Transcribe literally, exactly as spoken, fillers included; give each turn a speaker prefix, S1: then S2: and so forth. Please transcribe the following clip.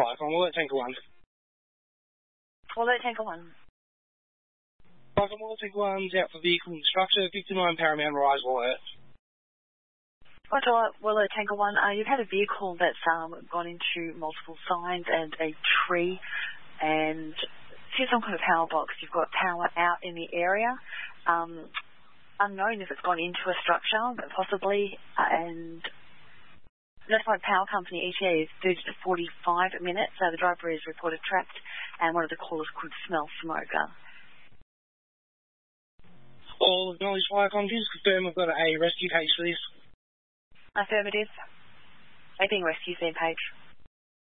S1: Viacom, Alert Tanker one.
S2: Alert Tanker one.
S1: Viacom, Alert Tanker one's out for vehicle instructor, fifty-nine Paramount Rise Alert.
S2: Roger, Alert Tanker one, uh, you've had a vehicle that's um, gone into multiple signs and a tree, and see some kind of power box. You've got power out in the area. Um, unknown if it's gone into a structure, but possibly, uh, and notified power company E T A is thirty to forty-five minutes, so the driver is reported trapped, and one of the callers could smell smoke.
S1: All acknowledged Viacom, just confirm we've got a rescue case for this.
S2: Affirmative. They being rescued, same page.